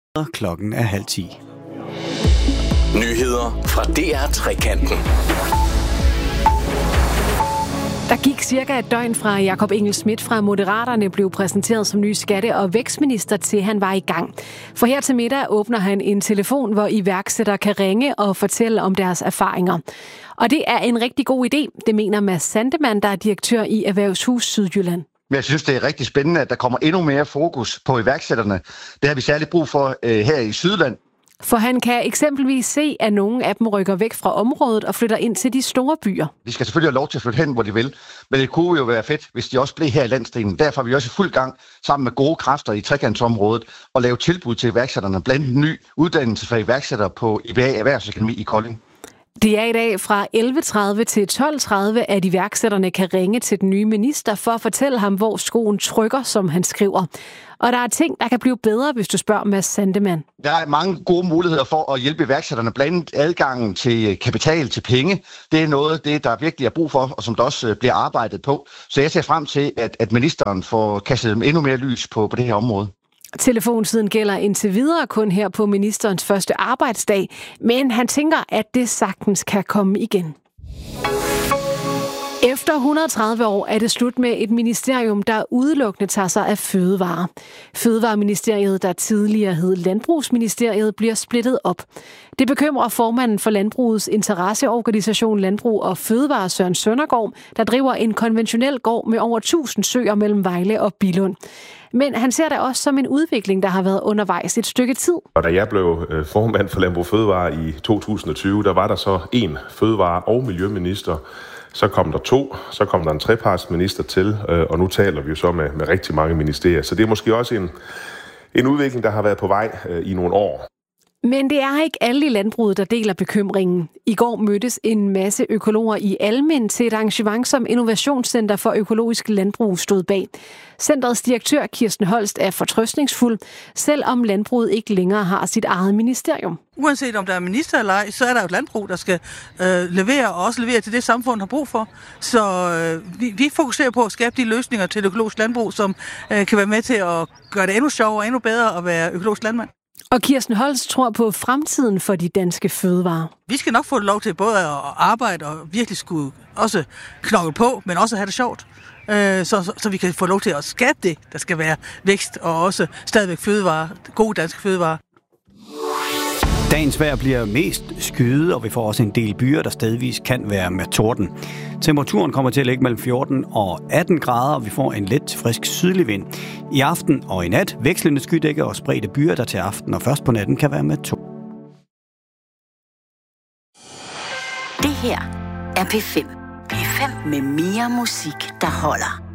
Klokken er 9:30. Nyheder fra DR Trekanten. Der gik cirka et døgn fra Jakob Engel-Schmidt fra Moderaterne blev præsenteret som ny skatte- og vækstminister til han var i gang. For her til middag åbner han en telefon, hvor iværksættere kan ringe og fortælle om deres erfaringer. Og det er en rigtig god idé, det mener Mads Sandemann, der er direktør i Erhvervshus Sydjylland. Jeg synes, det er rigtig spændende, at der kommer endnu mere fokus på iværksætterne. Det har vi særligt brug for her i Sydland. For han kan eksempelvis se, at nogle af dem rykker væk fra området og flytter ind til de store byer. De skal selvfølgelig have lov til at flytte hen, hvor de vil, men det kunne jo være fedt, hvis de også blev her i landsdelen. Derfor er vi også i fuld gang sammen med gode kræfter i trekantsområdet og lave tilbud til iværksætterne, blandt andet en ny uddannelse for iværksættere på IBA Erhvervsakademi i Kolding. Det er i dag fra 11:30 til 12:30, at iværksætterne kan ringe til den nye minister for at fortælle ham, hvor skoen trykker, som han skriver. Og der er ting, der kan blive bedre, hvis du spørger Mads Sandemann. Der er mange gode muligheder for at hjælpe iværksætterne, blandt andet adgangen til kapital, til penge. Det er noget af det, der virkelig er brug for, og som der også bliver arbejdet på. Så jeg ser frem til, at ministeren får kastet dem endnu mere lys på det her område. Telefonsiden gælder indtil videre kun her på ministerens første arbejdsdag, men han tænker, at det sagtens kan komme igen. Efter 130 år er det slut med et ministerium, der udelukkende tager sig af fødevarer. Fødevareministeriet, der tidligere hed Landbrugsministeriet, bliver splittet op. Det bekymrer formanden for Landbrugets interesseorganisation Landbrug og Fødevare, Søren Søndergaard, der driver en konventionel gård med over 1000 søer mellem Vejle og Billund. Men han ser det også som en udvikling, der har været undervejs et stykke tid. Og da jeg blev formand for Landbrug og Fødevare i 2020, der var der så en fødevare- og miljøminister. Så kom der 2, så kom der en trepartsminister til, og nu taler vi jo så med rigtig mange ministerier. Så det er måske også en udvikling, der har været på vej i nogle år. Men det er ikke alle i landbruget, der deler bekymringen. I går mødtes en masse økologer i Almen til et arrangement, som Innovationscenter for Økologisk Landbrug stod bag. Centerets direktør Kirsten Holst er fortrøstningsfuld, selvom landbruget ikke længere har sit eget ministerium. Uanset om der er minister eller ej, så er der jo et landbrug, der skal levere og også levere til det samfund, har brug for. Så vi fokuserer på at skabe de løsninger til det økologiske landbrug, som kan være med til at gøre det endnu sjovere og endnu bedre at være økologisk landmand. Og Kirsten Holst tror på fremtiden for de danske fødevarer. Vi skal nok få lov til både at arbejde og virkelig skulle også knokle på, men også have det sjovt. Så vi kan få lov til at skabe det, der skal være vækst og også stadigvæk fødevarer, gode danske fødevarer. Dagens vejr bliver mest skyet, og vi får også en del byer, der stedvis kan være med torden. Temperaturen kommer til at ligge mellem 14 og 18 grader, og vi får en let frisk sydlig vind. I aften og i nat vekslende skydække og spredte byer, der til aften og først på natten kan være med 2. Det her er P5. P5 med mere musik, der holder.